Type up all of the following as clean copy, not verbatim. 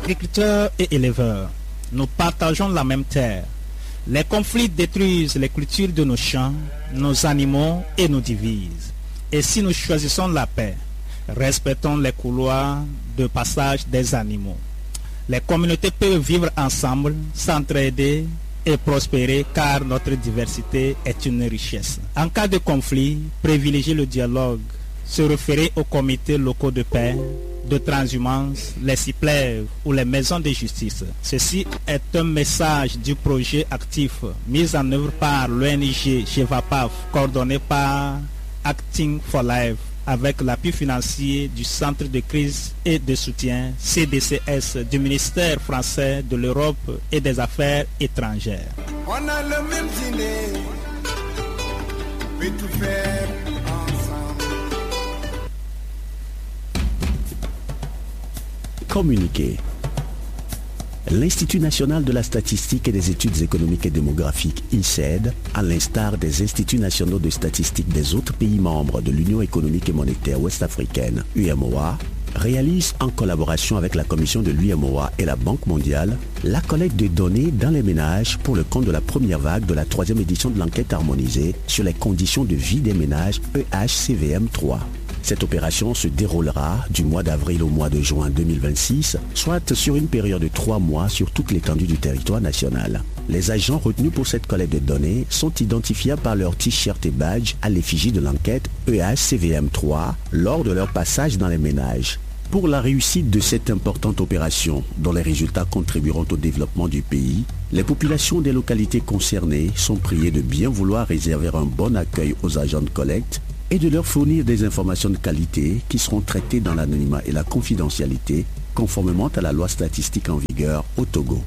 Agriculteurs et éleveurs, nous partageons la même terre. Les conflits détruisent les cultures de nos champs, nos animaux et nous divisent. Et si nous choisissons la paix, respectons les couloirs de passage des animaux. Les communautés peuvent vivre ensemble, s'entraider et prospérer car notre diversité est une richesse. En cas de conflit, privilégiez le dialogue, se référer aux comités locaux de paix, de transhumance, les ciplèves ou les maisons de justice. Ceci est un message du projet actif mis en œuvre par l'ONG GEVAPAF, coordonné par Acting for Life, avec l'appui financier du Centre de crise et de soutien CDCS du ministère français de l'Europe et des Affaires étrangères. On a le même dîner, on peut tout faire ensemble. Communiquer. L'Institut national de la statistique et des études économiques et démographiques, INSEAD, à l'instar des instituts nationaux de statistique des autres pays membres de l'Union économique et monétaire ouest-africaine, UEMOA, réalise en collaboration avec la commission de l'UEMOA et la Banque mondiale la collecte de données dans les ménages pour le compte de la première vague de la 3e édition de l'enquête harmonisée sur les conditions de vie des ménages EHCVM3. Cette opération se déroulera du mois d'avril au mois de juin 2026, soit sur une période de 3 mois sur toute l'étendue du territoire national. Les agents retenus pour cette collecte de données sont identifiables par leur t-shirt et badge à l'effigie de l'enquête EHCVM3 lors de leur passage dans les ménages. Pour la réussite de cette importante opération, dont les résultats contribueront au développement du pays, les populations des localités concernées sont priées de bien vouloir réserver un bon accueil aux agents de collecte et de leur fournir des informations de qualité qui seront traitées dans l'anonymat et la confidentialité, conformément à la loi statistique en vigueur au Togo.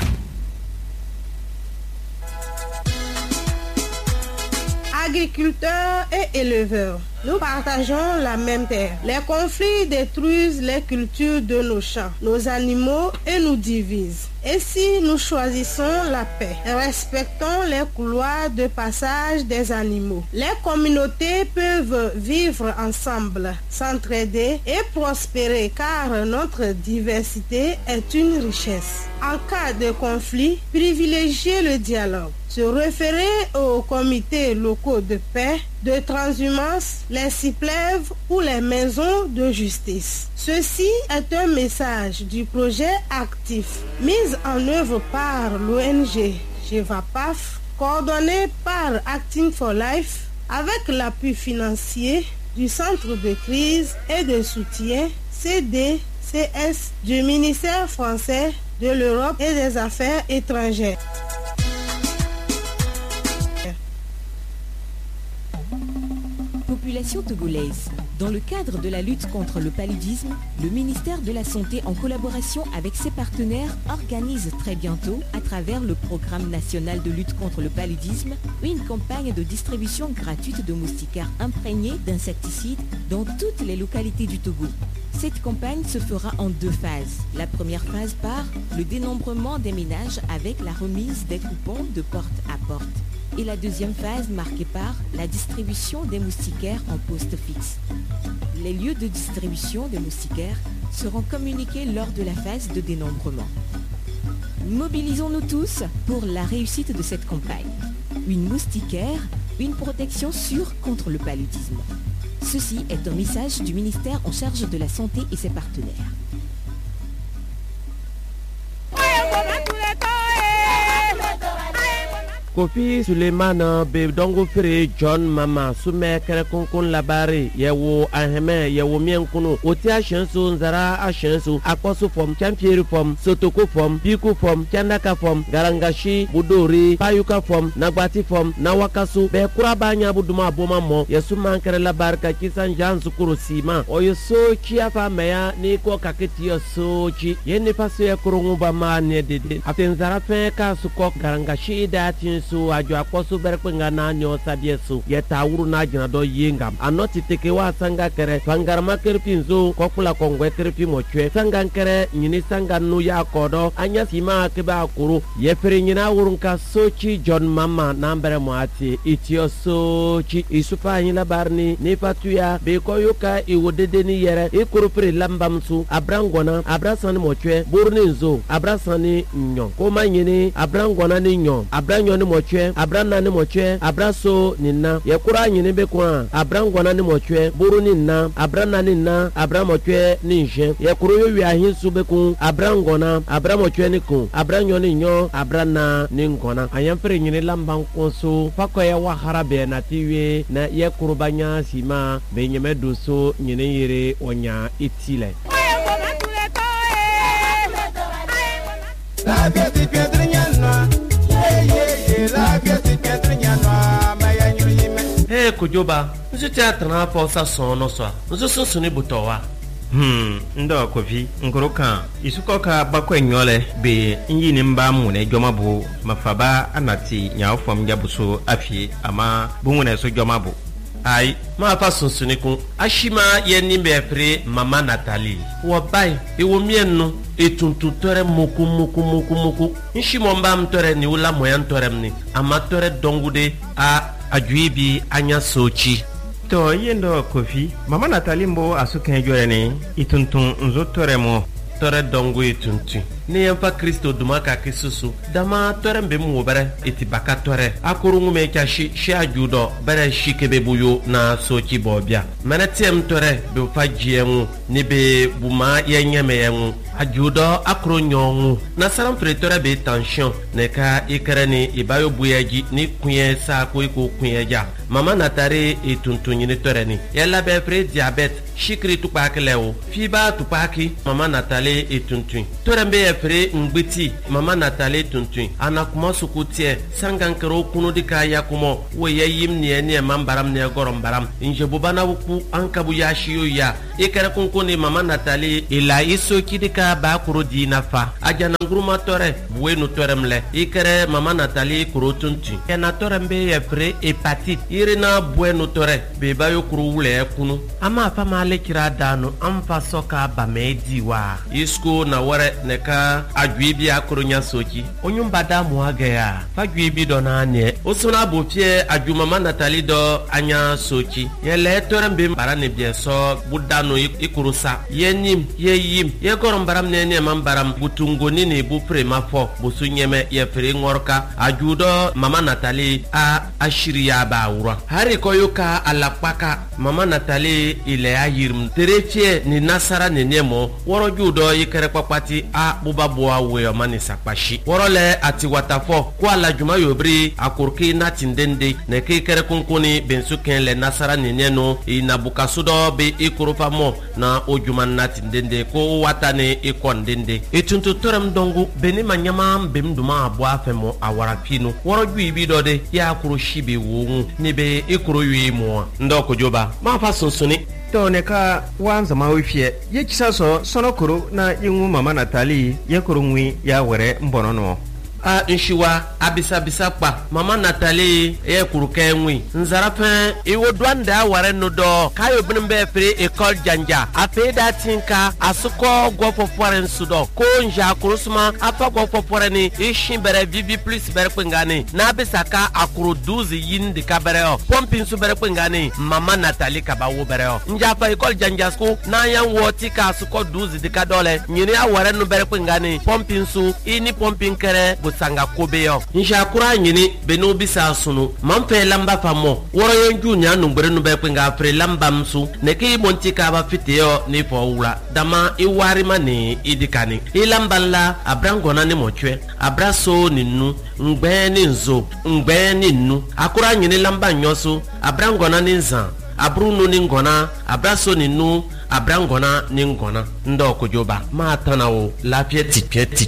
Agriculteurs et éleveurs, nous partageons la même terre. Les conflits détruisent les cultures de nos champs, nos animaux et nous divisent. Et si nous choisissons la paix, respectons les couloirs de passage des animaux, les communautés peuvent vivre ensemble, s'entraider et prospérer car notre diversité est une richesse. En cas de conflit, privilégiez le dialogue. Se référer aux comités locaux de paix, de transhumance, les ciplèves ou les maisons de justice. Ceci est un message du projet actif mis en œuvre par l'ONG GEVAPAF, coordonné par Acting for Life, avec l'appui financier du Centre de crise et de soutien CDCS du ministère français de l'Europe et des Affaires étrangères. Population togolaise. Dans le cadre de la lutte contre le paludisme, le ministère de la Santé, en collaboration avec ses partenaires, organise très bientôt, à travers le Programme national de lutte contre le paludisme, une campagne de distribution gratuite de moustiquaires imprégnés d'insecticides dans toutes les localités du Togo. Cette campagne se fera en 2 phases. La première phase par le dénombrement des ménages avec la remise des coupons de porte à porte. Et la deuxième phase marquée par la distribution des moustiquaires en poste fixe. Les lieux de distribution des moustiquaires seront communiqués lors de la phase de dénombrement. Mobilisons-nous tous pour la réussite de cette campagne. Une moustiquaire, une protection sûre contre le paludisme. Ceci est un message du ministère en charge de la santé et ses partenaires. Kofi Suleiman be dongo fere John Mama sume kere kunkun labari yewo aheme yewo mienkunu oti ashensu nzara ashensu akwasu fom champieri fom sotoko fom biku fom chandaka fom garangashi budori payuka fom nagbati fom nawakasu be kurabanya buduma boma mo yesu mankere labari ka kisan jansu kuru sima oyoso chi afa meya ni ko kaketi yoso chi yeni faso ya kurungu ba ma ne dede aften zara fe ka sukok garangashi datin su ajo akosu berpenga na nyo sabiesu yeta wuru na jina do yengam anoti teke wa sanga kere fangarma kerpinzo kokula kongwe kerpi mochwe sanga kere nyini sanga nu ya kodo anya sima keba akuru yefere nyina wurunka sochi John Mama nambere moati itio sochi isupa nyila barni ni patuya be koyuka iwodede ni yere ikurupre lambamsu abrangona abrasani mochwe burni nzo abrasani nyo koma nyini abrangona ni nyo abranyo ni mochwe abranna ni mochwe abraso ninna yekura nyini be kwa abrangona ni mochwe buruni nna abranna ni nna abramochwe ni nje yekuru yo wi ahinsu be ku abrangona abramochwe ni ku abranyo ni nyo abranna ni ngona ayamfre nyini lamban konso fakoya wa harabe na tiwe na yekuru banya sima be nyeme duso nyini yire onya itile La piedi piedrignana, la piedi piedrignana, maya nyuime. Hey kujoba, nso teatro na posa sono so. Nso sonsoni butowa. Ndo kofi nkoroka isukoka bakwe nyole be nyini mba mu ne jomabu mafaba anati nyaofom jabuso afi ama bunwune so jomabu. Ai ma fa sonsoni kun ashima ye nimbe pre mama Nathalie wo bai e wo mienno etuntutore muku nshimo mba mtore ni ula moya ntore mni amatore dongude a ajuibi anya sochi to yendo kofi mama Nathalie mbo asuken jorene ituntun nzotore mo tore dongu ituntu ni yamfa Kristo dumaka kisusu dama tore mbe mu bare itibaka tore akurungu me kashi shi ajudo bare shikebe buyo na sochi bobia manetem tore be fajiemu ni be buma yenyeme yemu ajudo akro nyongu na saram tore be tension ne ka ikrani ibayo buyaji ni kunye sa ko iko kunyeja mama Nathalie ituntu ni tore ni yalla be pre diabete shikri tupakelewo fiba tupaki mama Nathalie ituntu tore mbe fere ngbiti mama Nathalie tuntun anakuma sukutie sangankero kuno dika yakumo wo yeyim ne mambaram ne gorom baram inje bobana wuku ankabu yashiyo ya ikere kunkoni mama Nathalie ila iso kidika ba kuro dina fa ajana nguruma tore buenu toremle ikere mama Nathalie kuro tuntun ena torembe ye fere hepatite irina buenu tore be bayo kuro wule kunu ama fa male kira dano amfa soka ba medi wa isko na wore neka ajuibi akoronya soki onyumba da muage ya fajuibi dona ne osuna bofie ajumama Nathalie do anya soki yele torembe barane bien so budano ikurusa yenim yeyim ye gorom ne mambaram butungoni ne bu prema fo busunyeme ye fere ngorka ajudo mama Nathalie a ashiriya ba wura hari koyuka alapaka mama Nathalie ile ayirm terefie ni nasara ne nemo woro judo yikere papati a bubaboa we mani sakpashi worole ati watafo kwa la juma yobri akurki na tindende ne kekere kunkuni bensuken le nasara neneno inabuka sudo be ikurufa mo na ojuma na tindende ko watane ikondende etuntu torem dongu beni manyama bemduma abo afemo awarapino woro juibi dode ya akuru shibe wo ni be ikuru yimo ndoko joba ma fa sonsoni to ne ka wanza ma wifie ye kisaso sonokuru na yingu mama Nathalie ye kurungwi ya were mbonono a nshiwa abisa pa mama Nathalie ye kuruke nwi nzarafe iwo dwanda ware no do kayo binbe fere école janja afeda tinka asuko gofo foren sudo ko nja kurusuma afa gofo foreni ishin bere vivi plus bere pengane na bisaka akuru 12 yin de kabereo pompin su bere pengane mama Nathalie kabawo bereo nja fa école janja sko na yan woti ka asuko 12 de kadole nyini aware no bere pengane pompin su ini pompin kere sanga kobeyo nshakura nyini beno bisa sunu mampe lamba famo woro yenju nya numbre no be pinga fre lamba msu neki monti ka ba fiteo ni fo wura dama iwari mani idikani ilamballa abrangona ni mochwe abraso ninu ngbe ni nzo ngbe ni nu akura nyini lamba nyoso abrangona ni nzan abruno ni ngona abraso ninu abrangona ni ngona ndo kojoba ma tanawo lafie tipeti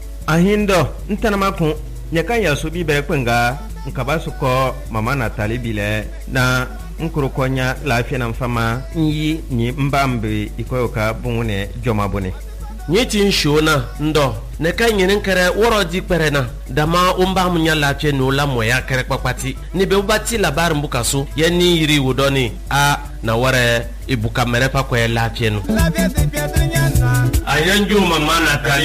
ahindo ntanamakun nyakan ya so bi bere kwenga nkabasuko mama Nathalie bile na nkurukonya lafia na mfama nyi ni mbambe ikoyoka bungune joma bone nyeti nshona ndo ne ka nyin kere woro di perena dama umba munya lafiya no la moya kere kpakpati ni be ubati labar mbukaso yani yiri wudoni a na ware ibuka mere pa ko lafiya no ayanju mama na